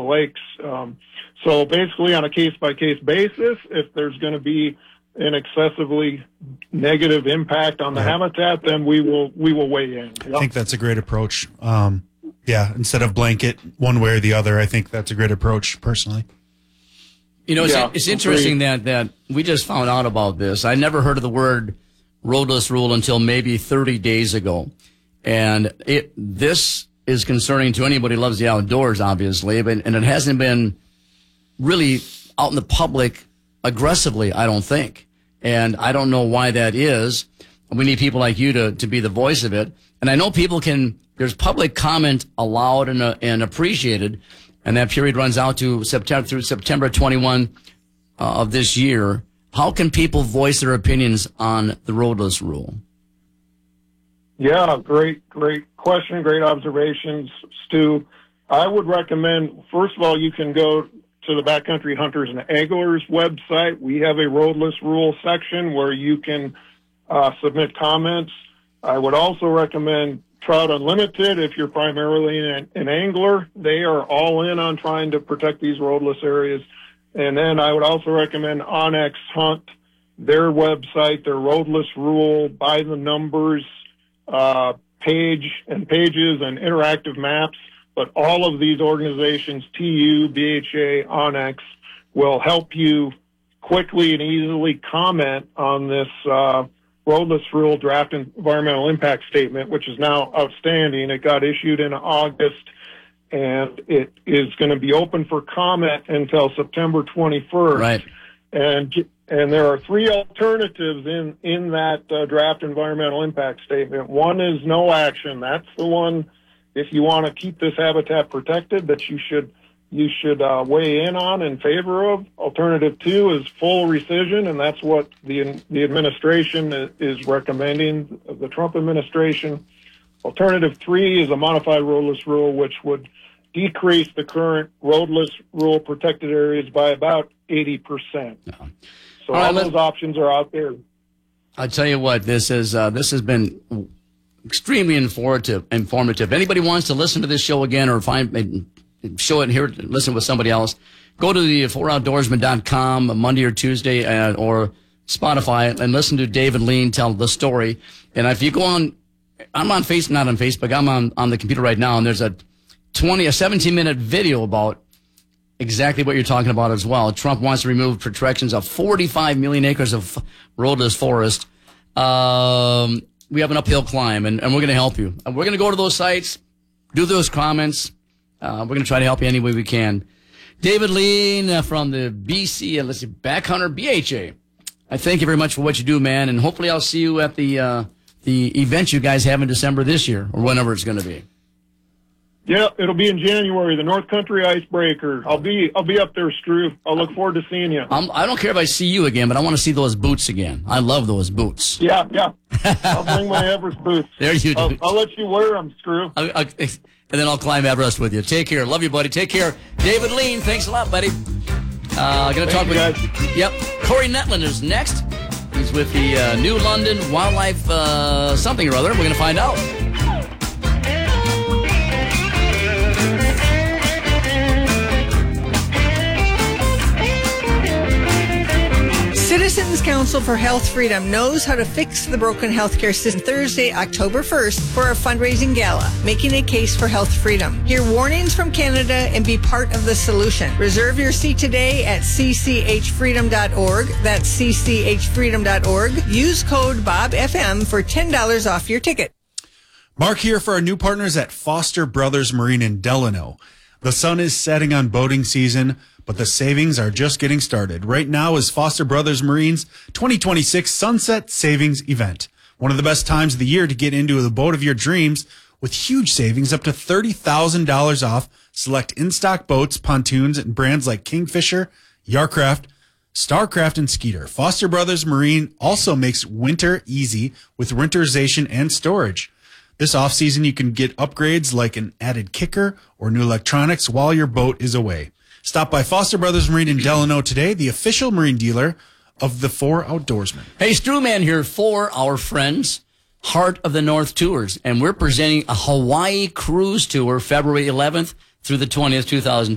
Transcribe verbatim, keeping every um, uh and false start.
lakes. Um, so basically on a case-by-case basis, if there's going to be an excessively negative impact on the yeah. habitat, then we will we will weigh in. Yep. I think that's a great approach. Um, yeah, instead of blanket one way or the other, I think that's a great approach personally. You know, it's, yeah, it's interesting great. that, that we just found out about this. I never heard of the word roadless rule until maybe thirty days ago. And it this is concerning to anybody who loves the outdoors, obviously, but, and it hasn't been really out in the public aggressively, I don't think. And I don't know why that is. We need people like you to, to be the voice of it. And I know people can, there's public comment allowed and, uh, and appreciated, and that period runs out to September through September twenty-first uh, of this year. How can people voice their opinions on the roadless rule? Yeah, great, great question, great observations, Stu. I would recommend, first of all, you can go to the Backcountry Hunters and Anglers website. We have a roadless rule section where you can uh, submit comments. I would also recommend Trout Unlimited if you're primarily an, an angler. They are all in on trying to protect these roadless areas. And then I would also recommend Onyx Hunt, their website, their roadless rule, by the numbers, uh, page and pages and interactive maps. But all of these organizations, T U, B H A, Onyx, will help you quickly and easily comment on this uh, roadless rule draft environmental impact statement, which is now outstanding. It got issued in August, and it is going to be open for comment until September twenty-first. Right. And and there are three alternatives in in that uh, draft environmental impact statement. One is no action. That's the one, if you want to keep this habitat protected, that you should you should uh, weigh in on in favor of. Alternative two is full rescission, and that's what the the administration is recommending, the Trump administration. Alternative three is a modified roadless rule, which would decrease the current roadless rule protected areas by about eighty percent. Yeah. So all, all right, those options are out there. I'll tell you what, this is uh, this has been extremely informative. Informative. Anybody wants to listen to this show again or find show it and hear it, listen with somebody else, go to the four outdoorsman dot com Monday or Tuesday uh, or Spotify and listen to David Lean tell the story. And if you go on, I'm on Facebook, not on Facebook, I'm on, on the computer right now, and there's a twenty, a seventeen minute video about exactly what you're talking about as well. Trump wants to remove protections of forty-five million acres of roadless forest. Um, we have an uphill climb, and, and we're going to help you. And we're going to go to those sites, do those comments. Uh, we're going to try to help you any way we can. David Lean uh, from the B C, uh, let's see, Back Hunter B H A. I thank you very much for what you do, man, and hopefully I'll see you at the uh, the event you guys have in December this year, or whenever it's going to be. Yeah, it'll be in January, the North Country Icebreaker. I'll be I'll be up there, Stu. I'll look forward to seeing you. I'm, I don't care if I see you again, but I want to see those boots again. I love those boots. Yeah, yeah. I'll bring my Everest boots. There you do. I'll, I'll let you wear them, Stu. I, I, and then I'll climb Everest with you. Take care. Love you, buddy. Take care. David Lean, thanks a lot, buddy. Uh, going to talk you with guys. Yep. Corey Netland is next. He's with the uh, New London Wildlife uh, something or other. We're going to find out. Citizens Council for Health Freedom knows how to fix the broken healthcare system. Thursday, October first, for a fundraising gala, making a case for health freedom. Hear warnings from Canada and be part of the solution. Reserve your seat today at c c h freedom dot org. That's c c h freedom dot org. Use code Bob F M for ten dollars off your ticket. Mark here for our new partners at Foster Brothers Marine in Delano. The sun is setting on boating season, but the savings are just getting started. Right now is Foster Brothers Marine's twenty twenty-six Sunset Savings Event. One of the best times of the year to get into the boat of your dreams, with huge savings up to thirty thousand dollars off select in-stock boats, pontoons, and brands like Kingfisher, Yarcraft, Starcraft, and Skeeter. Foster Brothers Marine also makes winter easy with winterization and storage. This off-season, you can get upgrades like an added kicker or new electronics while your boat is away. Stop by Foster Brothers Marine in Delano today, the official marine dealer of the Four Outdoorsmen. Hey, Strewman here for our friends, Heart of the North Tours, and we're presenting a Hawaii cruise tour February eleventh through the twentieth, two thousand